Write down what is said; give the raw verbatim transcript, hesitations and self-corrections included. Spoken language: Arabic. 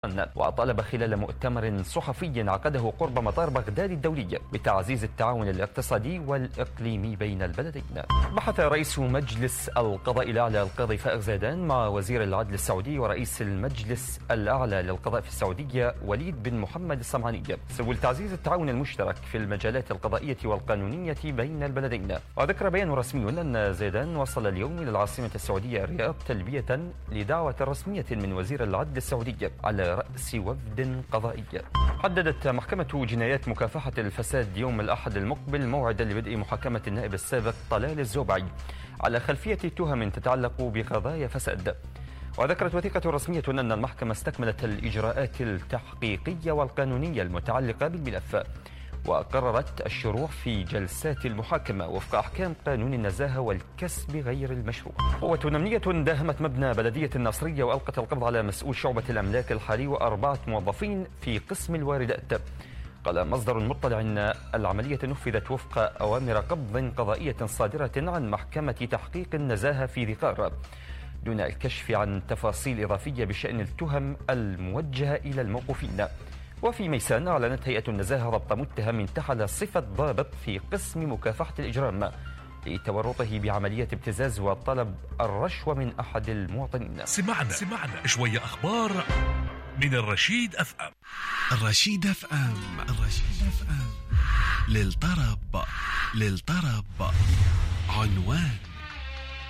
وطالب خلال مؤتمر صحفي عقده قرب مطار بغداد الدولي بتعزيز التعاون الاقتصادي والإقليمي بين البلدين. بحث رئيس مجلس القضاء الأعلى القاضي فائق زيدان مع وزير العدل السعودي ورئيس المجلس الأعلى للقضاء في السعودية وليد بن محمد الصمعاني سبل تعزيز التعاون المشترك في المجالات القضائية والقانونية بين البلدين. وذكر بيان رسمي أن زيدان وصل اليوم إلى العاصمة السعودية الرياض تلبية لدعوة رسمية من وزير العدل السعودي على رأس وفد قضائي. حددت محكمة جنايات مكافحة الفساد يوم الأحد المقبل موعدا لبدء محاكمة النائب السابق طلال الزوبعي على خلفية تهم تتعلق بقضايا فساد. وذكرت وثيقة رسمية أن المحكمة استكملت الإجراءات التحقيقية والقانونية المتعلقة بالملف، وقررت الشروع في جلسات المحاكمة وفق أحكام قانون النزاهة والكسب غير المشروع. قوة أمنية داهمت مبنى بلدية الناصرية وألقت القبض على مسؤول شعبة الأملاك الحالي وأربعة موظفين في قسم الواردات. قال مصدر مطلع أن العملية نفذت وفق أوامر قبض قضائية صادرة عن محكمة تحقيق النزاهة في ذقار، دون الكشف عن تفاصيل إضافية بشأن التهم الموجهة إلى الموقوفين. وفي ميسان أعلنت هيئة النزاهة ضبط متهم انتحل صفة ضابط في قسم مكافحة الإجرام لتورطه بعملية ابتزاز وطلب الرشوة من أحد المواطنين. سمعنا سمعنا شوية أخبار من الرشيد أف أم. الرشيد أف أم الرشيد أف أم للطرب للطرب عنوان